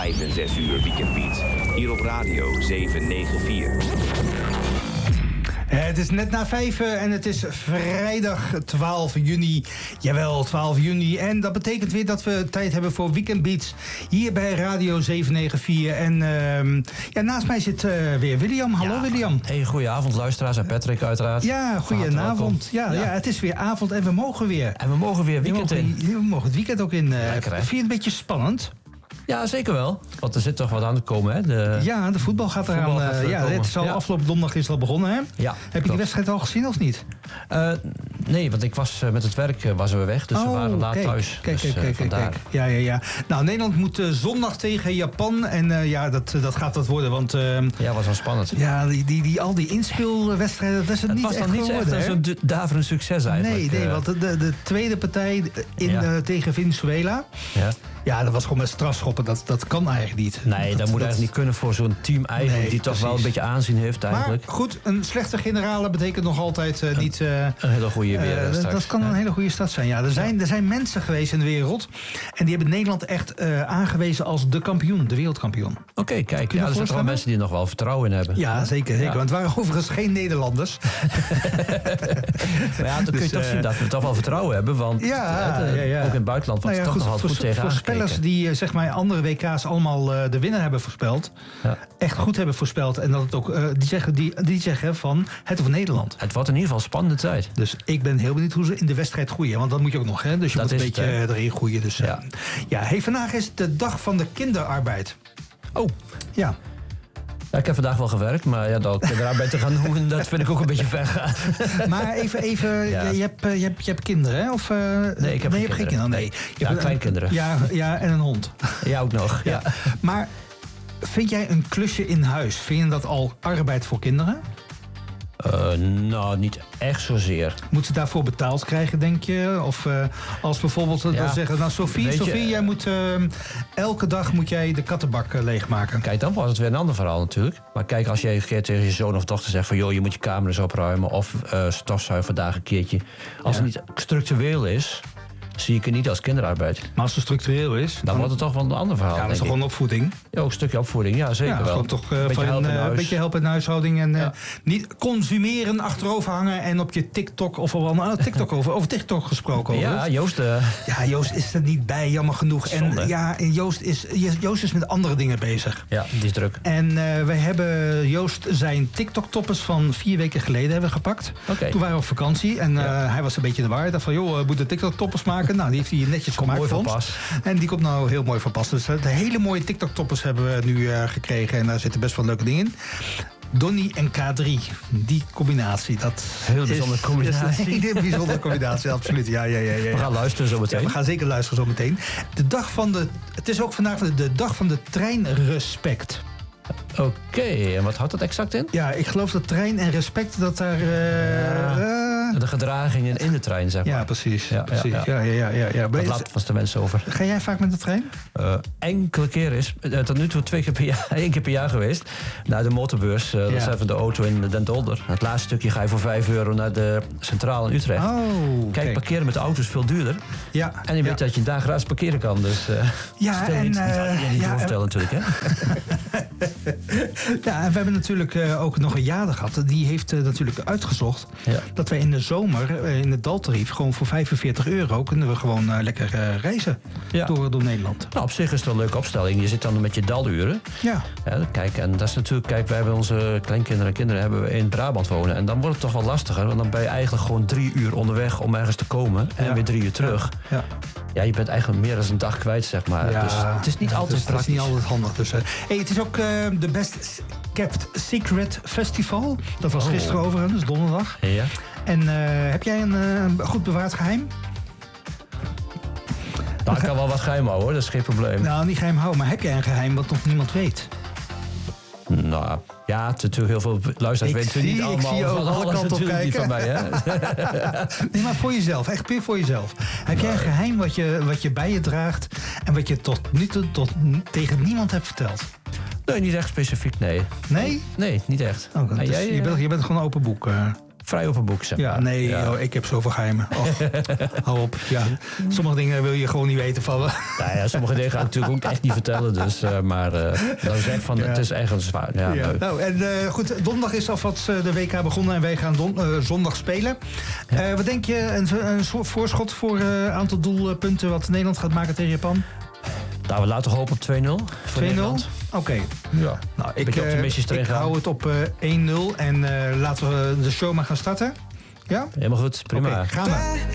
5 en 6 uur Weekendbeat. Hier op Radio 794. Het is net na 5 en het is vrijdag 12 juni. Jawel, 12 juni. En dat betekent weer dat we tijd hebben voor Weekendbeats hier bij Radio 794. En naast mij zit weer William. Hallo William. Hey, goedenavond luisteraars en Patrick uiteraard. Ja, goedenavond. Ja, het is weer avond en we mogen weer. En we mogen weer weekend in. We mogen het weekend ook in. Lekker, hè? Vind je het een beetje spannend? Ja, zeker wel. Want er zit toch wat aan te komen, hè? De voetbal gaat eraan. Het is al afgelopen donderdag is het al begonnen, hè? Ja, heb je die wedstrijd al gezien of niet? Nee, want ik was met het werk was we weg, dus we waren laat thuis. Kijk. Ja. Nou, Nederland moet zondag tegen Japan. En dat gaat dat worden, want... was wel spannend. Ja, al die inspeelwedstrijden, dat is het niet echt geworden. Het was dan niet echt zo'n daverend succes eigenlijk. Nee, want de tweede partij tegen Venezuela... Ja, dat was gewoon met strafschoppen. Dat kan eigenlijk niet. Nee, dat moet eigenlijk niet kunnen voor zo'n team eigenlijk... die toch wel een beetje aanzien heeft eigenlijk. Maar goed, een slechte generale betekent nog altijd niet... een hele goede weer dat kan een hele goede stad zijn. Ja, er zijn mensen geweest in de wereld... en die hebben Nederland echt aangewezen als de kampioen, de wereldkampioen. Oké, kijk. Er zijn wel mensen die er nog wel vertrouwen in hebben. Ja, zeker. Want het waren overigens geen Nederlanders. Maar dan kun je toch zien dat we toch wel vertrouwen hebben. Want ook in het buitenland was het toch nog wel goed tegenaan. Voorspellers die zeg maar andere WK's allemaal de winnaar hebben voorspeld. Ja. Echt goed hebben voorspeld. En dat het ook, die zeggen van het voor Nederland. Het wordt in ieder geval een spannende tijd. Dus ik ben heel benieuwd hoe ze in de wedstrijd groeien. Want dat moet je ook nog. Hè? Dus je moet een beetje erin groeien. Dus, vandaag is de dag van de kinderarbeid. Oh. Ja. Ja, ik heb vandaag wel gewerkt, maar dat kinderarbeid te gaan doen, dat vind ik ook een beetje ver gaan. Maar even je hebt kinderen, hè? Of, nee, ik heb geen kinderen. Nee. Kleinkinderen. Ja, en een hond. Ja, ook nog. Ja. Maar vind jij een klusje in huis, vind je dat al arbeid voor kinderen? Nou, niet echt zozeer. Moet ze daarvoor betaald krijgen, denk je? Of als bijvoorbeeld dan zeggen... Nou, Sophie, jij moet elke dag moet jij de kattenbak leegmaken. Kijk, dan wordt het weer een ander verhaal natuurlijk. Maar kijk, als jij een keer tegen je zoon of dochter zegt... van joh, je moet je kamer eens opruimen... of stofzuigen vandaag een keertje. Als het niet structureel is... zie ik het niet als kinderarbeid. Maar als het structureel is... Dan wordt het toch wel een ander verhaal. Ja, dat is toch gewoon opvoeding? Ja, ook een stukje opvoeding. Ja, zeker wel. Toch een beetje helpen in de huishouding. En niet consumeren, achterover hangen... en op je TikTok of TikTok over TikTok gesproken. Ja, Joost... Ja, Joost is er niet bij, jammer genoeg. Zonde. En Joost is met andere dingen bezig. Ja, die is druk. En wij hebben Joost zijn TikTok-toppers van 4 weken geleden hebben gepakt. Okay. Toen waren we op vakantie en hij was een beetje de waar. Hij dacht van, joh, moet de TikTok-toppers maken? Nou, die heeft hij netjes gemaakt voor ons. En die komt nou heel mooi van pas. Dus de hele mooie TikTok-toppers hebben we nu gekregen. En daar zitten best wel leuke dingen in. Donnie en K3, die combinatie, dat heel bijzondere combinatie. Is een hele bijzondere combinatie, absoluut. Ja. We gaan luisteren zo meteen. Ja, we gaan zeker luisteren zo meteen. Het is ook vandaag de dag van de treinrespect. Oké, en wat houdt dat exact in? Ja, ik geloof dat trein en respect, dat daar... de gedragingen in de trein, zeg maar. Ja, precies. Ja. Dat laat vast de mensen over. Ga jij vaak met de trein? Enkele keer is, tot nu toe 1 keer per jaar geweest. Naar de motorbeurs, dat is even de auto in Den Dolder. Het laatste stukje ga je voor €5 naar de Centraal in Utrecht. Oh, kijk, parkeren met de auto is veel duurder. Ja. En je weet dat je daar gratis parkeren kan. Dus niet doorvertellen natuurlijk, hè? Ja, en we hebben natuurlijk ook nog een jaarder gehad. Die heeft natuurlijk uitgezocht dat wij in de zomer in het daltarief gewoon voor €45 kunnen we gewoon lekker reizen door Nederland. Nou, op zich is het een leuke opstelling. Je zit dan met je daluren. Ja. Kijk, en dat is natuurlijk, wij hebben onze kleinkinderen en kinderen hebben we in Brabant wonen. En dan wordt het toch wel lastiger. Want dan ben je eigenlijk gewoon 3 uur onderweg om ergens te komen. En weer 3 uur terug. Ja, je bent eigenlijk meer dan een dag kwijt, zeg maar. Ja, dus het is niet altijd praktisch. Het is niet altijd handig. Dus, het is ook de Best Kept Secret Festival. Dat was gisteren overigens, donderdag. Ja. En heb jij een goed bewaard geheim? Nou, ik kan wel wat geheim houden, hoor. Dat is geen probleem. Nou, niet geheim houden, maar heb jij een geheim wat nog niemand weet? Nou, ja, natuurlijk heel veel luisteraars weten niet allemaal. Ik zie je ook alle kanten op kijken. Van mij, hè? Nee, maar voor jezelf. Echt puur voor jezelf. Heb jij een geheim wat je bij je draagt... en wat je tot nu toe tegen niemand hebt verteld? Nee, niet echt specifiek, nee. Nee? Nee, niet echt. Oh, dus jij, je bent gewoon een open boek. vrij open boek, zeg maar. Ja, nee, joh, ik heb zoveel geheimen. Hou op. Ja. Sommige dingen wil je gewoon niet weten van. Nou ja, sommige dingen ga ik natuurlijk ook echt niet vertellen. Dus, maar dan zeg ik van, het is eigenlijk zwaar. Ja, ja. Nou, en goed, donderdag is alvast de WK begonnen en wij gaan zondag spelen. Ja. Wat denk je, een soort voorschot voor een aantal doelpunten wat Nederland gaat maken tegen Japan? Nou, we laten hopen op 2-0. 2-0? Oké. Ja. Nou, ik hou het op 1-0 en laten we de show maar gaan starten. Ja? Helemaal goed, prima. Gaan we.